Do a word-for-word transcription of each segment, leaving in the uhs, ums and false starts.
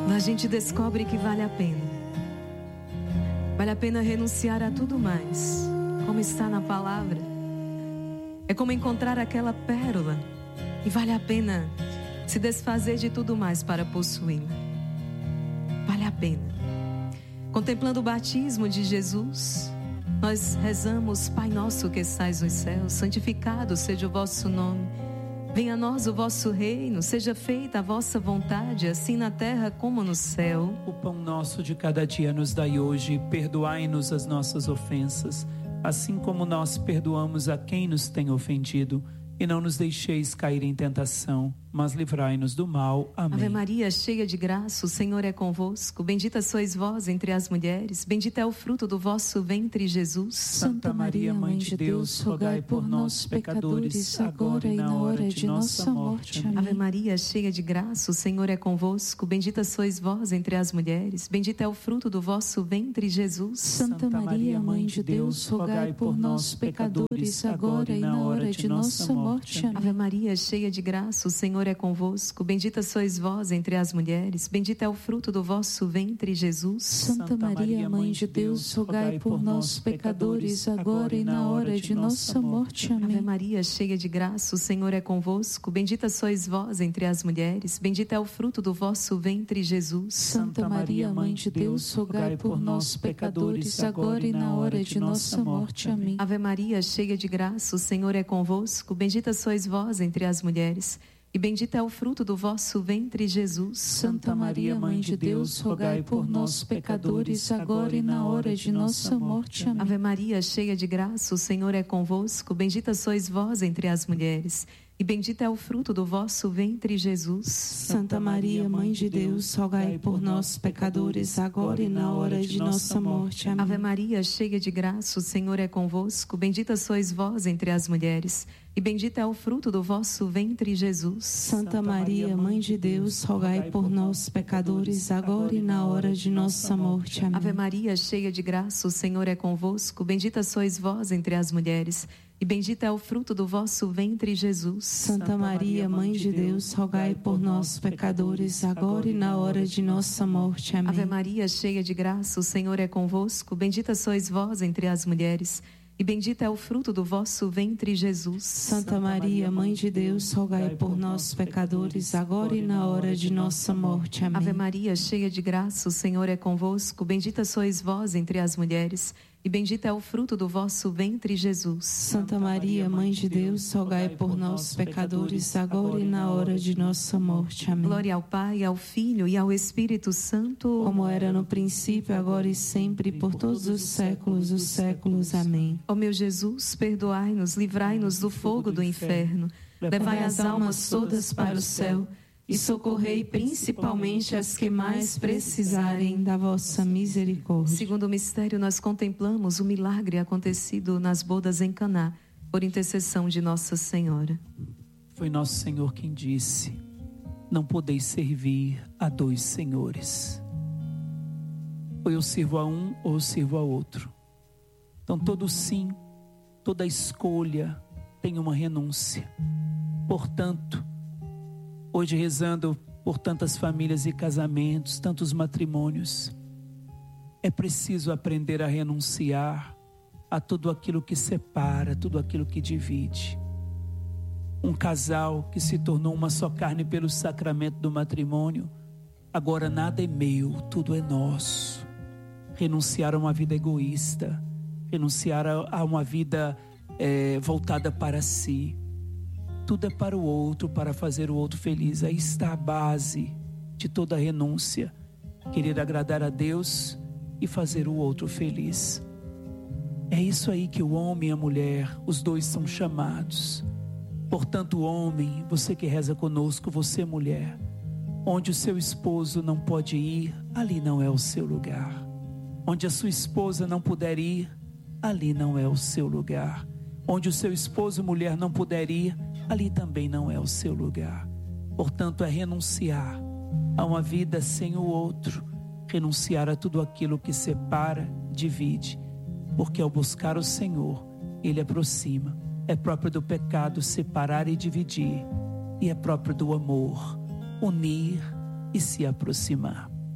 a gente descobre que vale a pena. Vale a pena renunciar a tudo mais, como está na palavra. É como encontrar aquela pérola, e vale a pena se desfazer de tudo mais para possuí-la. Vale a pena. Contemplando o batismo de Jesus, nós rezamos: Pai nosso que estais nos céus, santificado seja o vosso nome. Venha a nós o vosso reino, seja feita a vossa vontade, assim na terra como no céu. O pão nosso de cada dia nos dai hoje, perdoai-nos as nossas ofensas, assim como nós perdoamos a quem nos tem ofendido. E não nos deixeis cair em tentação, mas livrai-nos do mal. Amém. Ave Maria, cheia de graça, o Senhor é convosco. Bendita sois vós entre as mulheres, bendito é o fruto do vosso ventre, Jesus. Santa Maria, Mãe de Deus, rogai por nós, pecadores, agora e na hora de nossa morte. Amém. Ave Maria, cheia de graça, o Senhor é convosco. Bendita sois vós entre as mulheres, bendito é o fruto do vosso ventre, Jesus. Santa Maria, Mãe de Deus, rogai por nós, pecadores, agora e na hora de nossa morte. Ave Maria, cheia de graça, o Senhor é convosco. Bendita sois vós entre as mulheres, bendito é o fruto do vosso ventre, Jesus. Santa Maria, Mãe de Deus, rogai por nós, pecadores, agora e na hora de nossa morte. Amém. Ave Maria, cheia de graça, o Senhor é convosco. Bendita sois vós entre as mulheres, bendito é o fruto do vosso ventre, Jesus. Santa Maria, Mãe de Deus, rogai por nós, pecadores, agora e na hora de nossa morte. Amém. Ave Maria, cheia de graça, o Senhor é convosco. Bendita sois vós entre as mulheres, e bendito é o fruto do vosso ventre, Jesus. Santa Maria, Mãe de Deus, rogai por nós, pecadores, agora e na hora de nossa morte. Amém. Ave Maria, cheia de graça, o Senhor é convosco. Bendita sois vós entre as mulheres, e bendito é o fruto do vosso ventre, Jesus. Santa Maria, Mãe de Deus, rogai por nós, pecadores, agora e na hora de nossa morte. Amém. Ave Maria, cheia de graça, o Senhor é convosco. Bendita sois vós entre as mulheres, e bendito é o fruto do vosso ventre, Jesus. Santa Maria, Mãe de Deus, rogai por nós, pecadores, agora e na hora de nossa morte. Amém. Ave Maria, cheia de graça, o Senhor é convosco. Bendita sois vós entre as mulheres, e bendito é o fruto do vosso ventre, Jesus. Santa Maria, Mãe de Deus, rogai por nós, pecadores, agora e na hora de nossa morte. Amém. Ave Maria, cheia de graça, o Senhor é convosco. Bendita sois vós entre as mulheres, e bendito é o fruto do vosso ventre, Jesus. Santa Maria, Mãe de Deus, rogai por nós, pecadores, agora e na hora de nossa morte. Amém. Ave Maria, cheia de graça, o Senhor é convosco. Bendita sois vós entre as mulheres, e bendito é o fruto do vosso ventre, Jesus. Santa Maria, Mãe de Deus, rogai por nós, pecadores, agora e na hora de nossa morte. Amém. Glória ao Pai, ao Filho e ao Espírito Santo, como era no princípio, agora e sempre, por todos os séculos dos séculos. Amém. Ó meu Jesus, perdoai-nos, livrai-nos do fogo do inferno, levai as almas todas para o céu e socorrei principalmente as que mais precisarem da vossa misericórdia. Segundo o mistério, nós contemplamos o milagre acontecido nas bodas em Caná, por intercessão de Nossa Senhora. Foi nosso Senhor quem disse: não podeis servir a dois senhores. Ou eu sirvo a um ou eu sirvo a outro. Então todo sim, toda escolha tem uma renúncia. Portanto, hoje rezando por tantas famílias e casamentos, tantos matrimônios, é preciso aprender a renunciar a tudo aquilo que separa, tudo aquilo que divide. Um casal que se tornou uma só carne pelo sacramento do matrimônio, agora nada é meu, tudo é nosso. Renunciar a uma vida egoísta, renunciar a uma vida é, voltada para si. Tudo é para o outro, para fazer o outro feliz. Aí está a base de toda renúncia. Querer agradar a Deus e fazer o outro feliz. É isso aí que o homem e a mulher, os dois são chamados. Portanto, homem, você que reza conosco, você mulher, onde o seu esposo não pode ir, ali não é o seu lugar. Onde a sua esposa não puder ir, ali não é o seu lugar. Onde o seu esposo, mulher, não puder ir, ali também não é o seu lugar. Portanto, é renunciar a uma vida sem o outro, renunciar a tudo aquilo que separa, divide, porque ao buscar o Senhor, Ele aproxima. É próprio do pecado separar e dividir, e é próprio do amor unir e se aproximar.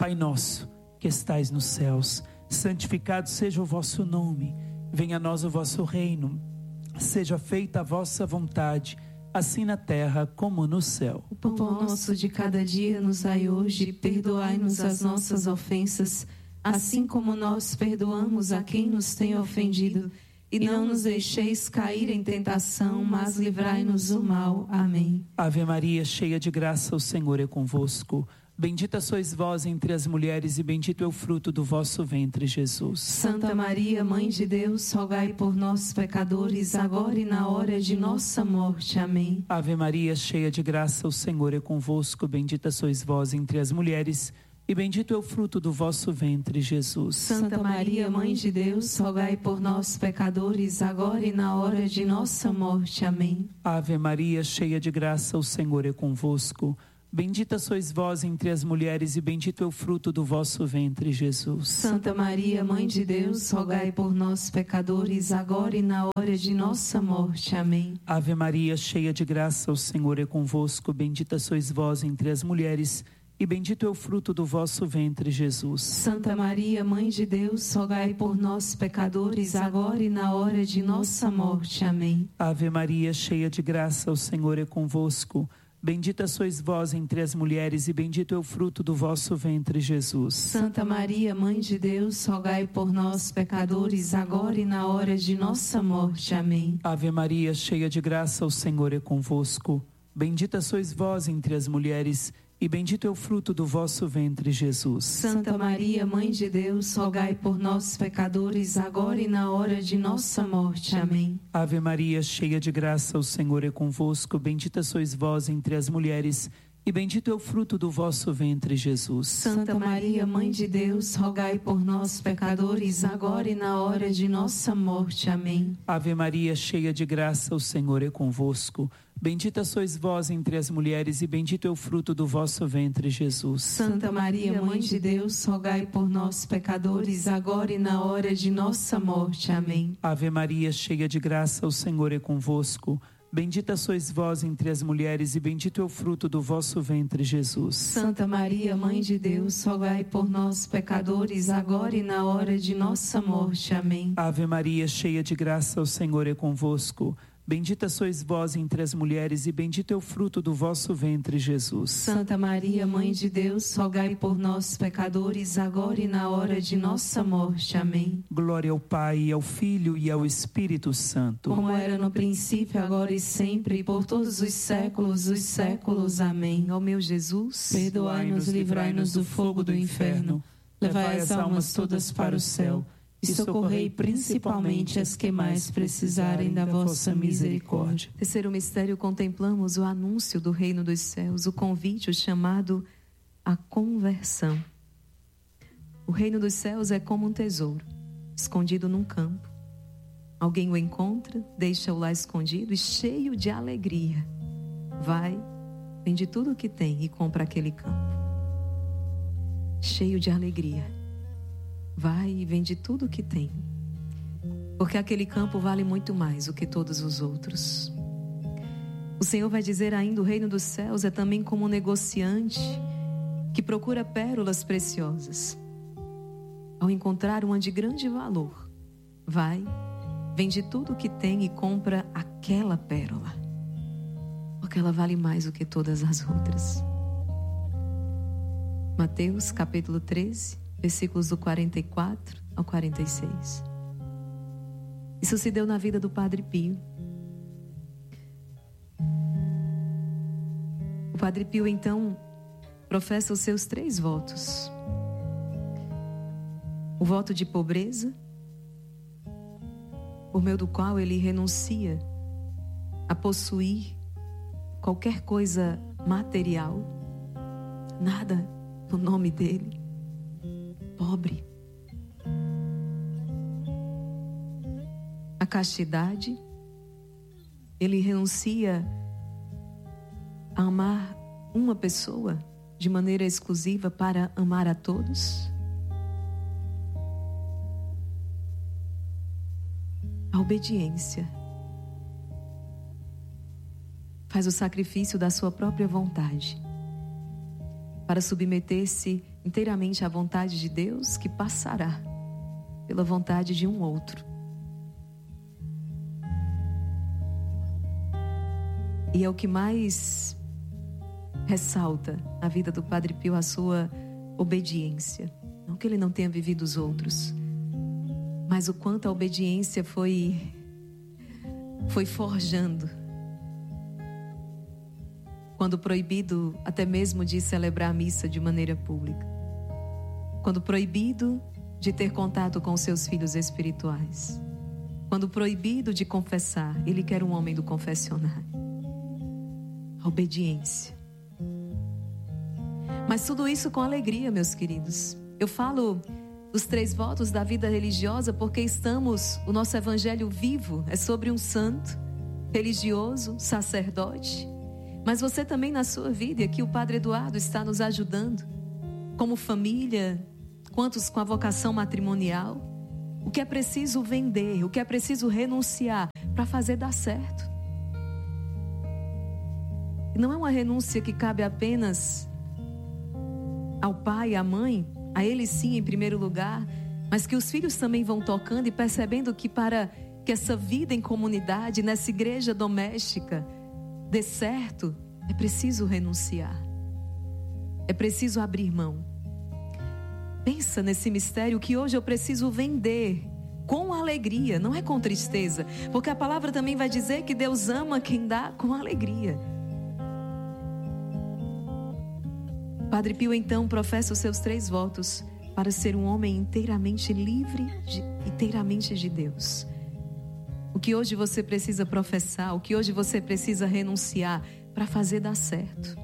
Pai nosso, que estais nos céus, santificado seja o vosso nome. Venha a nós o vosso reino. Seja feita a vossa vontade, assim na terra como no céu. O pão nosso de cada dia nos dai hoje, perdoai-nos as nossas ofensas, assim como nós perdoamos a quem nos tem ofendido. E não nos deixeis cair em tentação, mas livrai-nos do mal. Amém. Ave Maria, cheia de graça, o Senhor é convosco. Bendita sois vós entre as mulheres e bendito é o fruto do vosso ventre, Jesus. Santa Maria, Mãe de Deus, rogai por nós, pecadores, agora e na hora de nossa morte. Amém. Ave Maria, cheia de graça, o Senhor é convosco. Bendita sois vós entre as mulheres e bendito é o fruto do vosso ventre, Jesus. Santa Maria, Mãe de Deus, rogai por nós, pecadores, agora e na hora de nossa morte. Amém. Ave Maria, cheia de graça, o Senhor é convosco. Bendita sois vós entre as mulheres e bendito é o fruto do vosso ventre, Jesus. Santa Maria, Mãe de Deus, rogai por nós, pecadores, agora e na hora de nossa morte. Amém. Ave Maria, cheia de graça, o Senhor é convosco. Bendita sois vós entre as mulheres e bendito é o fruto do vosso ventre, Jesus. Santa Maria, Mãe de Deus, rogai por nós, pecadores, agora e na hora de nossa morte. Amém. Ave Maria, cheia de graça, o Senhor é convosco. Bendita sois vós entre as mulheres e bendito é o fruto do vosso ventre, Jesus. Santa Maria, Mãe de Deus, rogai por nós, pecadores, agora e na hora de nossa morte. Amém. Ave Maria, cheia de graça, o Senhor é convosco. Bendita sois vós entre as mulheres e bendito é o fruto do vosso ventre, Jesus. Santa Maria, Mãe de Deus, rogai por nós, pecadores, agora e na hora de nossa morte. Amém. Ave Maria, cheia de graça, o Senhor é convosco. Bendita sois vós entre as mulheres e bendito é o fruto do vosso ventre, Jesus. Santa Maria, Mãe de Deus, rogai por nós, pecadores, agora e na hora de nossa morte. Amém. Ave Maria, cheia de graça, o Senhor é convosco. Bendita sois vós entre as mulheres e bendito é o fruto do vosso ventre, Jesus. Santa Maria, Mãe de Deus, rogai por nós, pecadores, agora e na hora de nossa morte. Amém. Ave Maria, cheia de graça, o Senhor é convosco. Bendita sois vós entre as mulheres e bendito é o fruto do vosso ventre, Jesus. Santa Maria, Mãe de Deus, rogai por nós, pecadores, agora e na hora de nossa morte. Amém. Ave Maria, cheia de graça, o Senhor é convosco. Bendita sois vós entre as mulheres e bendito é o fruto do vosso ventre, Jesus. Santa Maria, Mãe de Deus, rogai por nós, pecadores, agora e na hora de nossa morte. Amém. Glória ao Pai, ao Filho e ao Espírito Santo. Como era no princípio, agora e sempre, e por todos os séculos dos séculos. Amém. Ó meu Jesus, perdoai-nos, livrai-nos do fogo do inferno, levai as almas todas para o céu e socorrei principalmente as que mais precisarem da vossa misericórdia. Terceiro mistério, contemplamos o anúncio do reino dos céus, o convite, o chamado à conversão. O reino dos céus é como um tesouro, escondido num campo. Alguém o encontra, deixa-o lá escondido e cheio de alegria. Vai, vende tudo o que tem e compra aquele campo. Cheio de alegria. Vai e vende tudo o que tem, porque aquele campo vale muito mais do que todos os outros. O Senhor vai dizer ainda: o reino dos céus é também como um negociante que procura pérolas preciosas. Ao encontrar uma de grande valor, vai, vende tudo o que tem e compra aquela pérola, porque ela vale mais do que todas as outras. Mateus capítulo treze, versículos do quarenta e quatro ao quarenta e seis. Isso se deu na vida do Padre Pio. O Padre Pio então professa os seus três votos: o voto de pobreza, por meio do qual ele renuncia a possuir qualquer coisa material, nada no nome dele. Pobre. A castidade, ele renuncia a amar uma pessoa de maneira exclusiva para amar a todos. A obediência, faz o sacrifício da sua própria vontade para submeter-se inteiramente a vontade de Deus, que passará pela vontade de um outro. E é o que mais ressalta na vida do Padre Pio, a sua obediência. Não que ele não tenha vivido os outros, mas o quanto a obediência foi, foi forjando. Quando proibido até mesmo de celebrar a missa de maneira pública. Quando proibido de ter contato com seus filhos espirituais. Quando proibido de confessar, ele que era um homem do confessionário. A obediência. Mas tudo isso com alegria, meus queridos. Eu falo dos três votos da vida religiosa porque estamos, o nosso evangelho vivo é sobre um santo, religioso, sacerdote. Mas você também na sua vida, e aqui o Padre Eduardo está nos ajudando, como família, quantos com a vocação matrimonial, o que é preciso vender, o que é preciso renunciar para fazer dar certo. E não é uma renúncia que cabe apenas ao pai e à mãe, a eles sim em primeiro lugar, mas que os filhos também vão tocando e percebendo que para que essa vida em comunidade, nessa igreja doméstica, dê certo, é preciso renunciar. É preciso abrir mão. Pensa nesse mistério que hoje eu preciso vender com alegria, não é com tristeza. Porque a palavra também vai dizer que Deus ama quem dá com alegria. Padre Pio então professa os seus três votos para ser um homem inteiramente livre, de, inteiramente de Deus. O que hoje você precisa professar, o que hoje você precisa renunciar para fazer dar certo.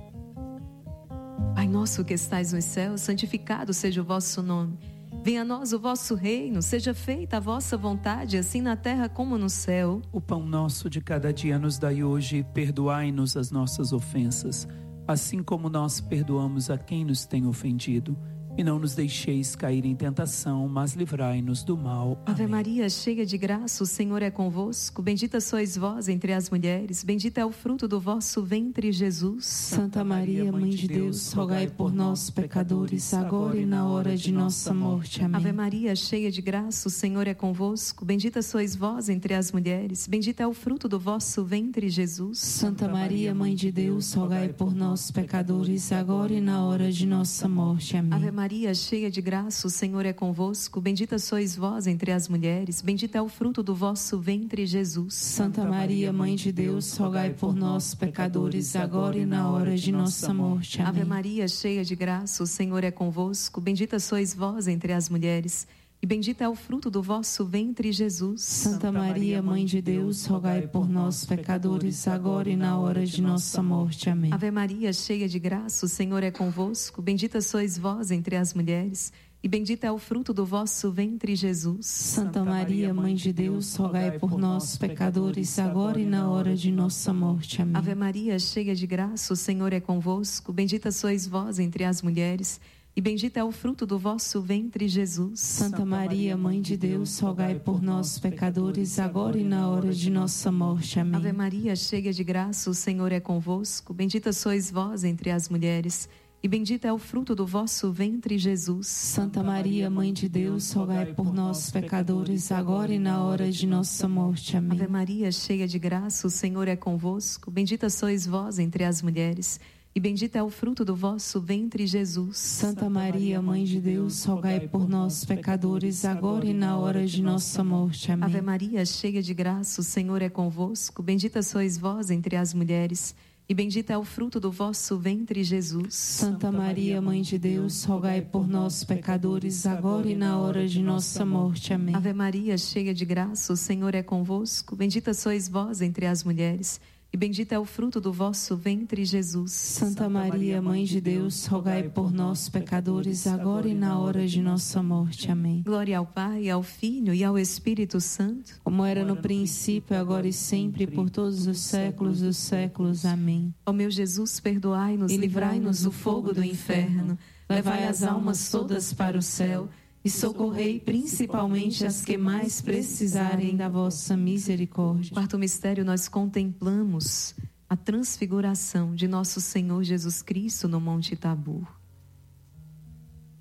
Pai nosso que estais nos céus, santificado seja o vosso nome. Venha a nós o vosso reino, seja feita a vossa vontade, assim na terra como no céu. O pão nosso de cada dia nos dai hoje, perdoai-nos as nossas ofensas, assim como nós perdoamos a quem nos tem ofendido. E não nos deixeis cair em tentação, mas livrai-nos do mal. Ave Maria, cheia de graça, o Senhor é convosco. Bendita sois vós entre as mulheres. Bendito é o fruto do vosso ventre, Jesus. Santa Maria, Mãe de Deus, rogai por nós, pecadores, agora e na hora de nossa morte. Amém. Ave Maria, cheia de graça, o Senhor é convosco. Bendita sois vós entre as mulheres. Bendito é o fruto do vosso ventre, Jesus. Santa Maria, Mãe de Deus, rogai por nós, pecadores, agora e na hora de nossa morte. Amém. Ave Maria, cheia de graça, o Senhor é convosco. Bendita sois vós entre as mulheres. Bendito é o fruto do vosso ventre, Jesus. Santa Maria, Mãe de Deus, rogai por nós, pecadores, agora e na hora de nossa morte. Amém. Ave Maria, cheia de graça, o Senhor é convosco. Bendita sois vós entre as mulheres. E bendito é o fruto do vosso ventre, Jesus. Santa Maria, Mãe de Deus, rogai por nós, pecadores, agora e na hora de nossa morte. Amém. Ave Maria, cheia de graça, o Senhor é convosco. Bendita sois vós entre as mulheres. E bendito é o fruto do vosso ventre, Jesus. Santa Maria, Mãe de Deus, rogai por nós, pecadores, agora e na hora de nossa morte. Amém. Ave Maria, cheia de graça, o Senhor é convosco. Bendita sois vós entre as mulheres. E bendito é o fruto do vosso ventre, Jesus. Santa Maria, Mãe de Deus, rogai por nós, pecadores, agora e na hora de nossa morte. Amém. Ave Maria, cheia de graça, o Senhor é convosco. Bendita sois vós entre as mulheres. E bendito é o fruto do vosso ventre, Jesus. Santa Maria, Mãe de Deus, rogai por nós, pecadores, agora e na hora de nossa morte. Amém. Ave Maria, cheia de graça, o Senhor é convosco. Bendita sois vós entre as mulheres. E bendito é o fruto do vosso ventre, Jesus. Santa Maria, Mãe de Deus, rogai por nós, pecadores, agora e na hora de nossa morte. Amém. Ave Maria, cheia de graça, o Senhor é convosco. Bendita sois vós entre as mulheres. E bendito é o fruto do vosso ventre, Jesus. Santa Maria, Mãe de Deus, rogai por nós, pecadores, agora e na hora de nossa morte. Amém. Ave Maria, cheia de graça, o Senhor é convosco. Bendita sois vós entre as mulheres. E bendito é o fruto do vosso ventre, Jesus. Santa Maria, Mãe de Deus, rogai por nós, pecadores, agora e na hora de nossa morte. Amém. Glória ao Pai, ao Filho e ao Espírito Santo. Como era no princípio, agora e sempre, por todos os séculos dos séculos. Amém. Ó meu Jesus, perdoai-nos e livrai-nos do fogo do inferno. Levai as almas todas para o céu e socorrei principalmente as que mais precisarem da vossa misericórdia. Quarto mistério, nós contemplamos a transfiguração de nosso Senhor Jesus Cristo no Monte Tabor.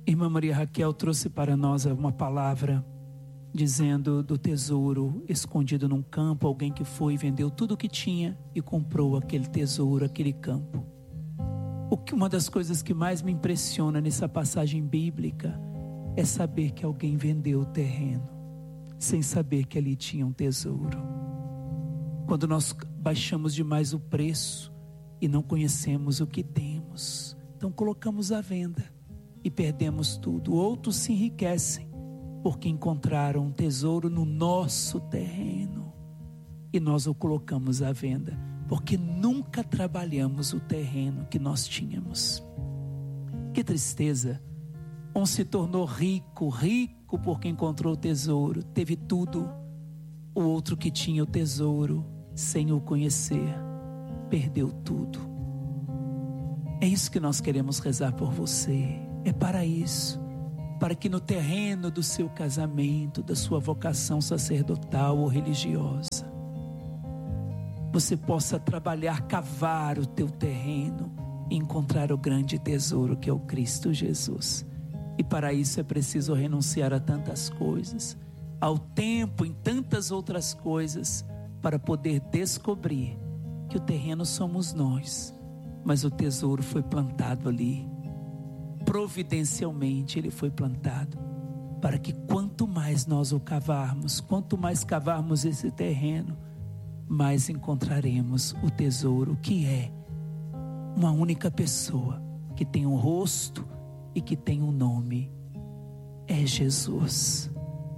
Irmã Maria Raquel trouxe para nós uma palavra dizendo do tesouro escondido num campo, alguém que foi e vendeu tudo o que tinha e comprou aquele tesouro, aquele campo. O que, uma das coisas que mais me impressiona nessa passagem bíblica é saber que alguém vendeu o terreno, sem saber que ali tinha um tesouro. Quando nós baixamos demais o preço e não conhecemos o que temos, então colocamos à venda e perdemos tudo. Outros se enriquecem porque encontraram um tesouro no nosso terreno e nós o colocamos à venda, porque nunca trabalhamos o terreno que nós tínhamos. Que tristeza! Um se tornou rico, rico porque encontrou o tesouro, teve tudo. O outro que tinha o tesouro, sem o conhecer, perdeu tudo. É isso que nós queremos rezar por você. É para isso, para que no terreno do seu casamento, da sua vocação sacerdotal ou religiosa, você possa trabalhar, cavar o teu terreno e encontrar o grande tesouro que é o Cristo Jesus. E para isso é preciso renunciar a tantas coisas, ao tempo, em tantas outras coisas, para poder descobrir que o terreno somos nós, mas o tesouro foi plantado ali. Providencialmente ele foi plantado, para que quanto mais nós o cavarmos, quanto mais cavarmos esse terreno, mais encontraremos o tesouro, que é uma única pessoa, que tem um rosto e que tem um nome, é Jesus.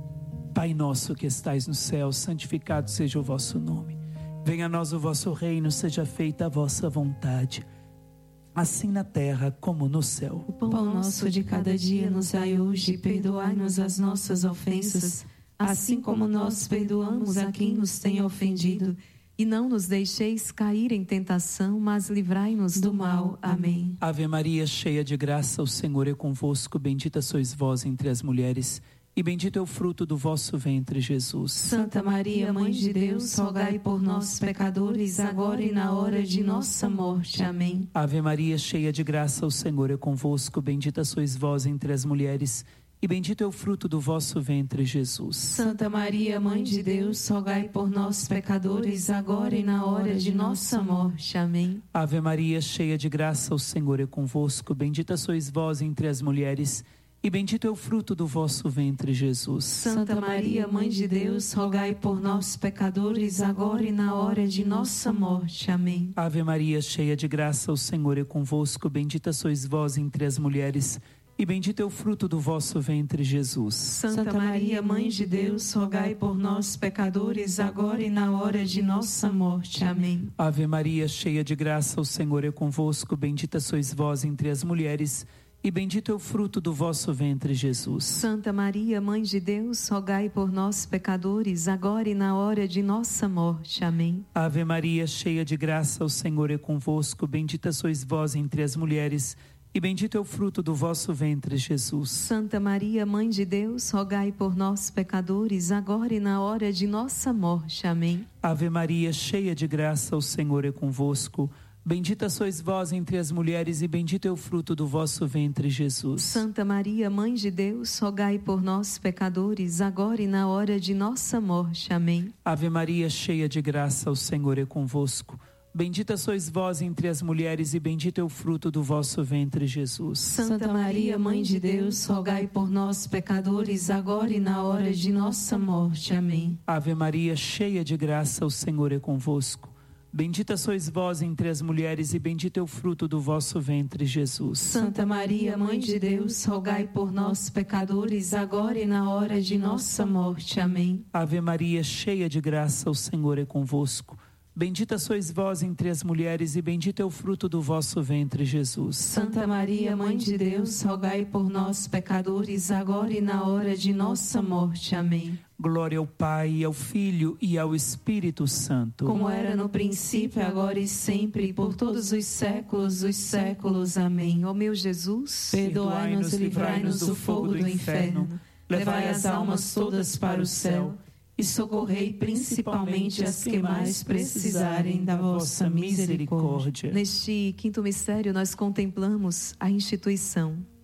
Pai nosso que estais no céu, santificado seja o vosso nome. Venha a nós o vosso reino, seja feita a vossa vontade, assim na terra como no céu. O pão nosso de cada dia nos dai hoje, perdoai-nos as nossas ofensas, assim como nós perdoamos a quem nos tem ofendido. E não nos deixeis cair em tentação, mas livrai-nos do mal. Amém. Ave Maria, cheia de graça, o Senhor é convosco. Bendita sois vós entre as mulheres, e bendito é o fruto do vosso ventre, Jesus. Santa Maria, Mãe de Deus, rogai por nós, pecadores, agora e na hora de nossa morte. Amém. Ave Maria, cheia de graça, o Senhor é convosco. Bendita sois vós entre as mulheres, e bendito é o fruto do vosso ventre, Jesus. Santa Maria, Mãe de Deus, rogai por nós, pecadores, agora e na hora de nossa morte. Amém. Ave Maria, cheia de graça, o Senhor é convosco. Bendita sois vós entre as mulheres, e bendito é o fruto do vosso ventre, Jesus. Santa Maria, Mãe de Deus, rogai por nós, pecadores, agora e na hora de nossa morte. Amém. Ave Maria, cheia de graça, o Senhor é convosco. Bendita sois vós entre as mulheres, e bendito é o fruto do vosso ventre, Jesus. Santa Maria, Mãe de Deus, rogai por nós, pecadores, agora e na hora de nossa morte. Amém. Ave Maria, cheia de graça, o Senhor é convosco. Bendita sois vós entre as mulheres, e bendito é o fruto do vosso ventre, Jesus. Santa Maria, Mãe de Deus, rogai por nós, pecadores, agora e na hora de nossa morte. Amém. Ave Maria, cheia de graça, o Senhor é convosco. Bendita sois vós entre as mulheres, e bendito é o fruto do vosso ventre, Jesus. Santa Maria, Mãe de Deus, rogai por nós, pecadores, agora e na hora de nossa morte. Amém. Ave Maria, cheia de graça, o Senhor é convosco. Bendita sois vós entre as mulheres, e bendito é o fruto do vosso ventre, Jesus. Santa Maria, Mãe de Deus, rogai por nós, pecadores, agora e na hora de nossa morte. Amém. Ave Maria, cheia de graça, o Senhor é convosco. Bendita sois vós entre as mulheres, e bendito é o fruto do vosso ventre, Jesus. Santa Maria, Mãe de Deus, rogai por nós, pecadores, agora e na hora de nossa morte. Amém. Ave Maria, cheia de graça, o Senhor é convosco. Bendita sois vós entre as mulheres, e bendito é o fruto do vosso ventre, Jesus. Santa Maria, Mãe de Deus, rogai por nós, pecadores, agora e na hora de nossa morte. Amém. Ave Maria, cheia de graça, o Senhor é convosco. Bendita sois vós entre as mulheres, e bendito é o fruto do vosso ventre, Jesus. Santa Maria, Mãe de Deus, rogai por nós, pecadores, agora e na hora de nossa morte. Amém. Glória ao Pai, ao Filho e ao Espírito Santo. Como era no princípio, agora e sempre, e por todos os séculos dos séculos. Amém. Ó meu Jesus, perdoai-nos e livrai-nos do fogo do inferno. Levai as almas todas para o céu, e socorrei principalmente as que mais precisarem da vossa misericórdia. Neste quinto mistério, nós contemplamos a instituição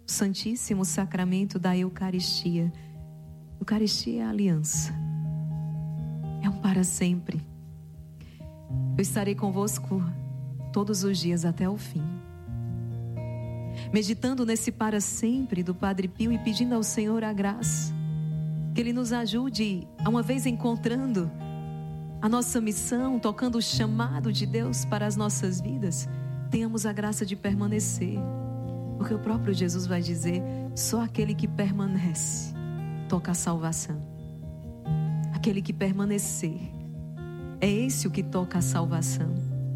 o Santíssimo Sacramento da Eucaristia. Eucaristia é a aliança. É um para sempre. Eu estarei convosco todos os dias até o fim. Meditando nesse para sempre do Padre Pio e pedindo ao Senhor a graça, que Ele nos ajude a, uma vez encontrando a nossa missão, tocando o chamado de Deus para as nossas vidas, tenhamos a graça de permanecer. Porque o próprio Jesus vai dizer: só aquele que permanece toca a salvação. Aquele que permanecer, é esse o que toca a salvação.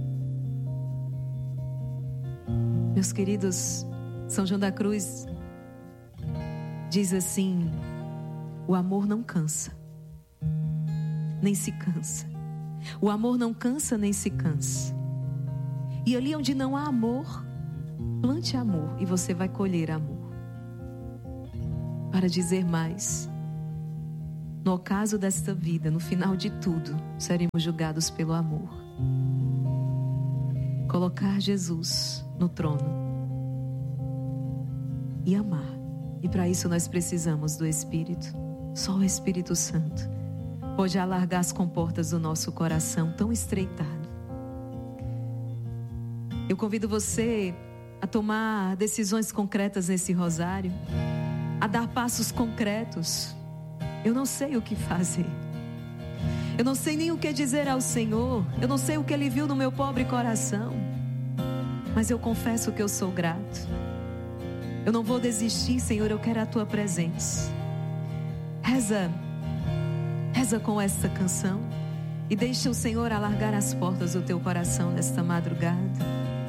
Meus queridos, São João da Cruz diz assim: o amor não cansa, nem se cansa. O amor não cansa, nem se cansa. E ali onde não há amor, plante amor e você vai colher amor. Para dizer mais, no ocaso desta vida, no final de tudo, seremos julgados pelo amor. Colocar Jesus no trono e amar. E para isso nós precisamos do Espírito. Só o Espírito Santo pode alargar as comportas do nosso coração tão estreitado. Eu convido você a tomar decisões concretas nesse rosário, a dar passos concretos. Eu não sei o que fazer. Eu não sei nem o que dizer ao Senhor. Eu não sei o que Ele viu no meu pobre coração. Mas eu confesso que eu sou grato. Eu não vou desistir, Senhor, eu quero a Tua presença. Reza, reza com esta canção e deixa o Senhor alargar as portas do teu coração nesta madrugada.